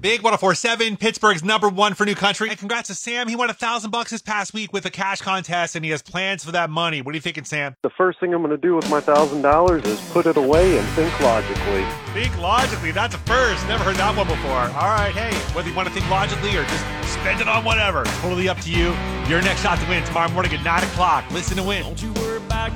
Big 104.7, Pittsburgh's #1 for New Country. And congrats to Sam. He won $1,000 this past week with a cash contest, and he has plans for that money. What are you thinking, Sam? The first thing I'm going to do with my $1,000 is put it away and think logically. Think logically. That's a first. Never heard that one before. All right, hey, whether you want to think logically or just spend it on whatever, totally up to you. Your next shot to win tomorrow morning at 9 o'clock. Listen to win.